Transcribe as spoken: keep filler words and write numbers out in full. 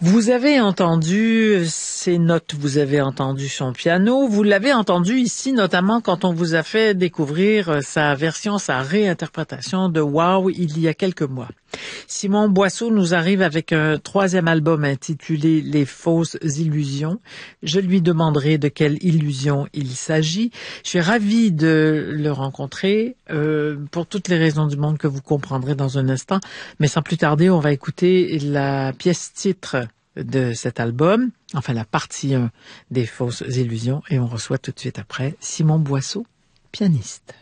Vous avez entendu ses notes, vous avez entendu son piano, vous l'avez entendu ici notamment quand on vous a fait découvrir sa version, sa réinterprétation de Wow il y a quelques mois. Simon Boisseau nous arrive avec un troisième album intitulé Les fausses illusions. Je lui demanderai de quelle illusion il s'agit. Je suis ravie de le rencontrer euh, pour toutes les raisons du monde que vous comprendrez dans un instant. Mais sans plus tarder, on va écouter la pièce titre de cet album, enfin la partie un des fausses illusions, et on reçoit tout de suite après Simon Boisseau, pianiste.